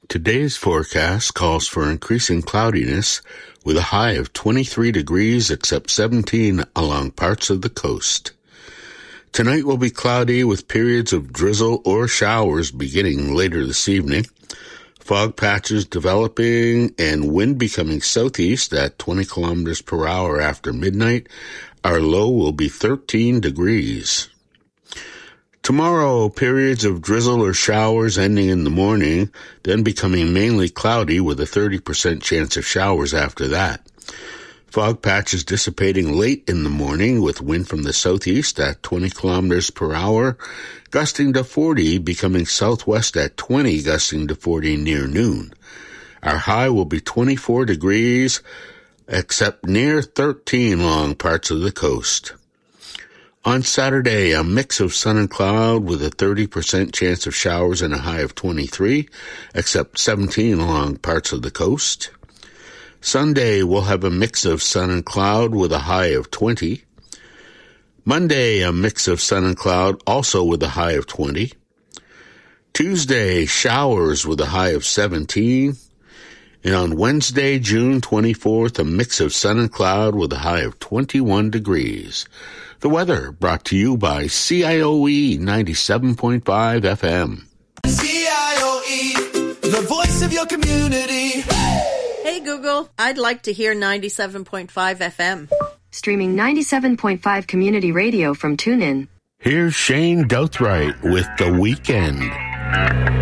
Today's forecast calls for increasing cloudiness with a high of 23 degrees except 17 along parts of the coast. Tonight will be cloudy with periods of drizzle or showers beginning later this evening. Fog patches developing and wind becoming southeast at 20 kilometers per hour after midnight. Our low will be 13 degrees. Tomorrow, periods of drizzle or showers ending in the morning, then becoming mainly cloudy with a 30% chance of showers after that. Fog patches dissipating late in the morning with wind from the southeast at 20 kilometers per hour, gusting to 40, becoming southwest at 20, gusting to 40 near noon. Our high will be 24 degrees, except near 13 along parts of the coast. On Saturday, a mix of sun and cloud with a 30% chance of showers and a high of 23, except 17 along parts of the coast. Sunday, we'll have a mix of sun and cloud with a high of 20. Monday, a mix of sun and cloud, also with a high of 20. Tuesday, showers with a high of 17. And on Wednesday, June 24th, a mix of sun and cloud with a high of 21 degrees. The weather brought to you by CIOE 97.5 FM. CIOE, the voice of your community. Hey Google, I'd like to hear 97.5 FM. Streaming 97.5 community radio from TuneIn. Here's Shane Douthright with The Weekend.